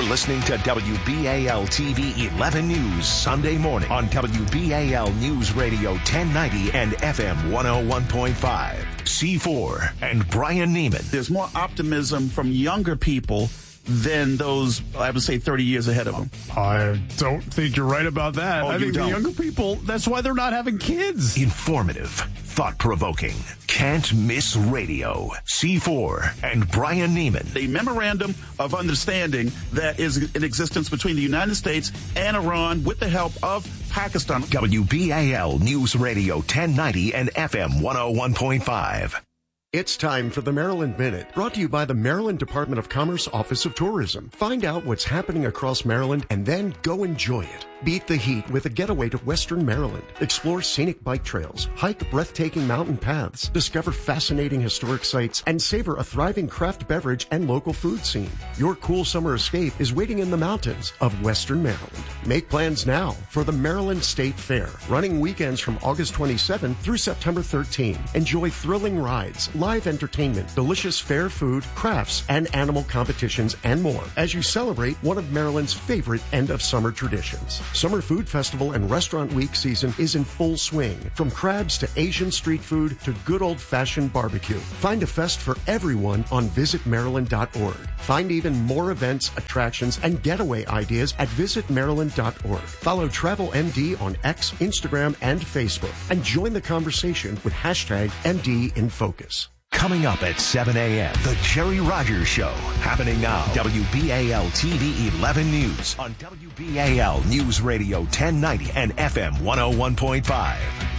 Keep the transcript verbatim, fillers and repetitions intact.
listening to W B A L T V eleven News Sunday morning on W B A L News Radio ten ninety and F M one oh one point five. C four and Brian Neiman. There's more optimism from younger people than those, I would say, thirty years ahead of them. I don't think you're right about that. Oh, I you think don't? the younger people, that's why they're not having kids. Informative, thought-provoking, can't miss radio. C four and Brian Neiman. A memorandum of understanding that is in existence between the United States and Iran with the help of Pakistan. W B A L News Radio ten ninety and F M one oh one point five. It's time for the Maryland Minute, brought to you by the Maryland Department of Commerce Office of Tourism. Find out what's happening across Maryland and then go enjoy it. Beat the heat with a getaway to Western Maryland. Explore scenic bike trails, hike breathtaking mountain paths, discover fascinating historic sites, and savor a thriving craft beverage and local food scene. Your cool summer escape is waiting in the mountains of Western Maryland. Make plans now for the Maryland State Fair, running weekends from August twenty-seventh through September thirteenth. Enjoy thrilling rides, live entertainment, delicious fair food, crafts, and animal competitions, and more as you celebrate one of Maryland's favorite end-of-summer traditions. Summer Food Festival and Restaurant Week season is in full swing. From crabs to Asian street food to good old-fashioned barbecue. Find a fest for everyone on visit maryland dot org. Find even more events, attractions, and getaway ideas at visit maryland dot org. Follow Travel M D on X, Instagram, and Facebook. And join the conversation with hashtag M D in Focus. Coming up at seven a.m., The Jerry Rogers Show. Happening now. W B A L T V eleven News on W B A L News Radio ten ninety and F M one oh one point five.